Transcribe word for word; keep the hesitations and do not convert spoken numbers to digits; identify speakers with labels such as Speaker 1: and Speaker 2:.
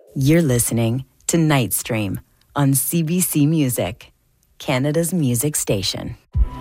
Speaker 1: You're listening to Night Stream on C B C Music, Canada's music station.